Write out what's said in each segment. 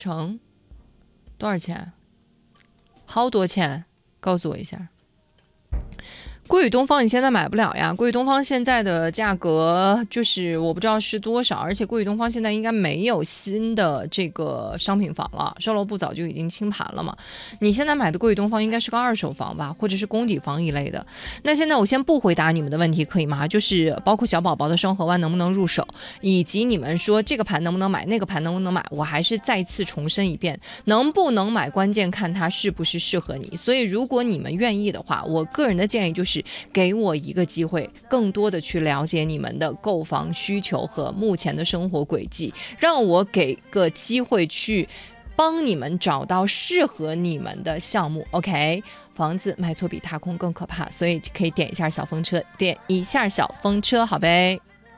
成多少钱？好多钱？告诉我一下。桂宇东方你现在买不了呀，桂宇东方现在的价格就是我不知道是多少，而且桂宇东方现在应该没有新的这个商品房了，售楼部早就已经清盘了嘛。你现在买的桂宇东方应该是个二手房吧，或者是公底房一类的。那现在我先不回答你们的问题可以吗？就是包括小宝宝的双河湾能不能入手，以及你们说这个盘能不能买，那个盘能不能买，我还是再次重申一遍，能不能买关键看它是不是适合你。所以如果你们愿意的话，我个人的建议就是给我一个机会，更多的去了解你们的购房需求和目前的生活轨迹，让我给个机会去帮你们找到适合你们的项目。 OK， 房子买错比踏空更可怕，所以可以点一下小风车，点一下小风车，好呗，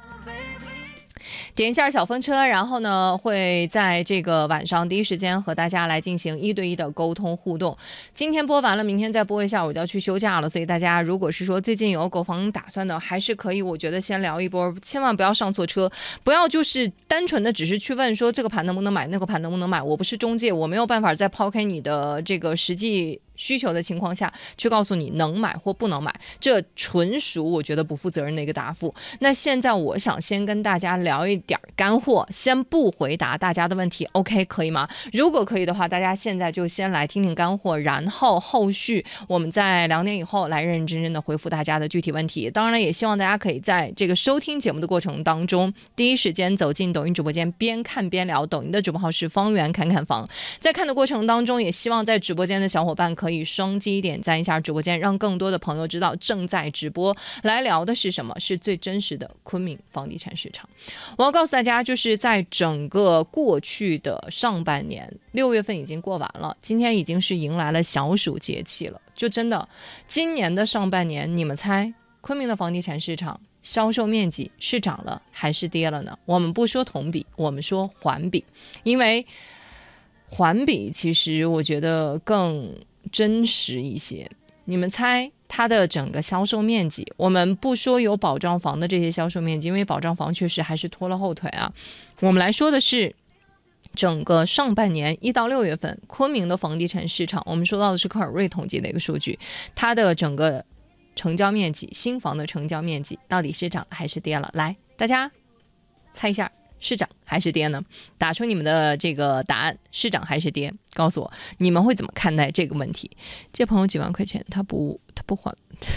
点一下小风车，然后呢会在这个晚上第一时间和大家来进行1对1的沟通互动。今天播完了，明天再播一下，我就要去休假了，所以大家如果是说最近有购房打算的，还是可以，我觉得先聊一波，千万不要上错车，不要就是单纯的只是去问说这个盘能不能买，那个盘能不能买，我不是中介，我没有办法再抛开你的这个实际需求的情况下去告诉你能买或不能买，这纯属我觉得不负责任的一个答复。那现在我想先跟大家聊一点干货，先不回答大家的问题 OK 可以吗？如果可以的话，大家现在就先来听听干货，然后后续我们在2点以后来认认真真的回复大家的具体问题。当然也希望大家可以在这个收听节目的过程当中第一时间走进抖音直播间，边看边聊。抖音的直播号是方圆看看房，在看的过程当中也希望在直播间的小伙伴可以双击点赞一下直播间，让更多的朋友知道正在直播，来聊的是什么，是最真实的昆明房地产市场。我要告诉大家，就是在整个过去的上半年，6月份已经过完了，今天已经是迎来了小暑节气了。就真的今年的上半年，你们猜昆明的房地产市场销售面积是涨了还是跌了呢？我们不说同比，我们说环比，因为环比其实我觉得更真实一些。你们猜它的整个销售面积，我们不说有保障房的这些销售面积，因为保障房确实还是拖了后腿啊。我们来说的是整个上半年1到6月份昆明的房地产市场，我们说到的是科尔瑞统计的一个数据，它的整个成交面积，新房的成交面积到底是涨还是跌了？来，大家猜一下，是涨还是跌呢？打出你们的这个答案，是涨还是跌？告诉我你们会怎么看待这个问题？借朋友几万块钱，他不还。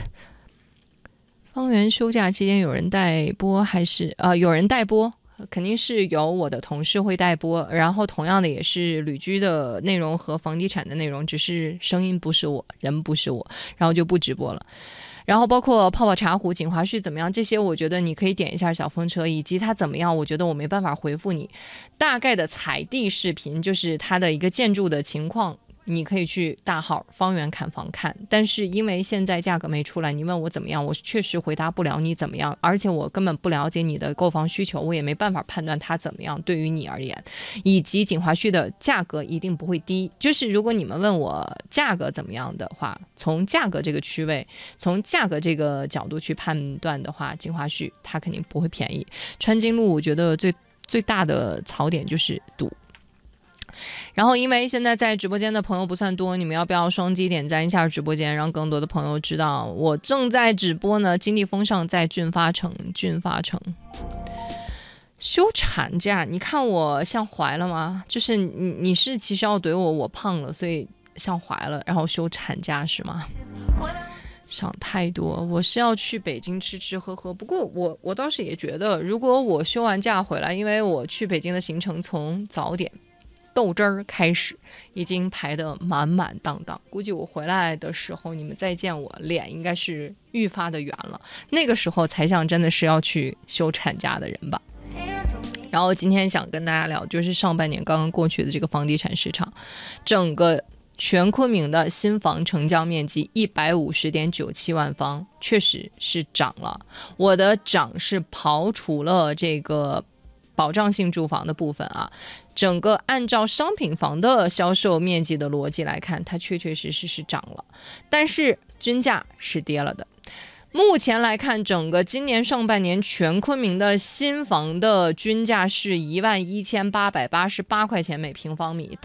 方圆休假期间有人代播还是有人代播？肯定是有我的同事会代播，然后同样的也是旅居的内容和房地产的内容，只是声音不是我，人不是我，然后就不直播了。然后包括泡泡茶壶、锦华旭怎么样，这些我觉得你可以点一下小风车，以及它怎么样，我觉得我没办法回复你。大概的采地视频就是它的一个建筑的情况，你可以去大号方圆看房看，但是因为现在价格没出来，你问我怎么样，我确实回答不了你怎么样，而且我根本不了解你的购房需求，我也没办法判断它怎么样对于你而言。以及锦华旭的价格一定不会低，就是如果你们问我价格怎么样的话，从价格这个区位，从价格这个角度去判断的话，锦华旭它肯定不会便宜。川金路我觉得最大的槽点就是堵。然后因为现在在直播间的朋友不算多，你们要不要双击点赞一下直播间，让更多的朋友知道我正在直播呢？金地风尚在俊发城休产假，你看我像怀了吗？就是你是其实要怼我胖了，所以像怀了，然后休产假是吗？想太多，我是要去北京吃吃喝喝。不过我倒是也觉得，如果我休完假回来，因为我去北京的行程从早点豆汁儿开始，已经排得满满当当，估计我回来的时候，你们再见我脸应该是愈发的圆了，那个时候才像真的是要去休产假的人吧。然后今天想跟大家聊，就是上半年刚刚过去的这个房地产市场，整个全昆明的新房成交面积150.97万方，确实是涨了。我的涨是刨除了这个保障性住房的部分啊，整个按照商品房的销售面积的逻辑来看，它确确实实是涨了，但是均价是跌了的。 目前来看，整个今年上半年全昆明的新房的均价是11888块钱每平方米。